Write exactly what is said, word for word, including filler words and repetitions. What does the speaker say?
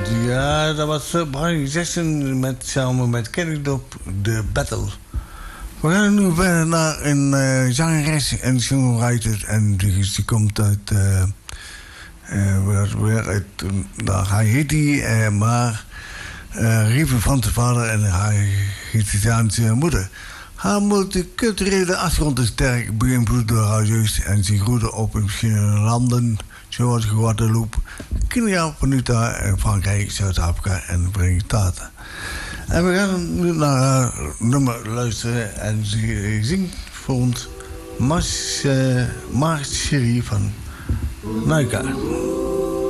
Ja, dat was uh, Brian Jackson met, samen met Kenny Dop, The Battle. We gaan nu verder naar een uh, zangeres en songwriter. En die, die komt uit, uh, uh, weer, weer uit uh, Haiti, uh, maar uh, Rief een Franse vader en haar Haitiaanse moeder. Haar multiculturele achtergrond is sterk beïnvloed door haar jeugd en ze groeide op in verschillende landen, zoals Guadeloupe, Kenia, Vanuatu, Frankrijk, Zuid-Afrika en de Verenigde Staten. En we gaan nu naar haar nummer luisteren en ze zingt voor ons Marche, Marche Chérie van Naika.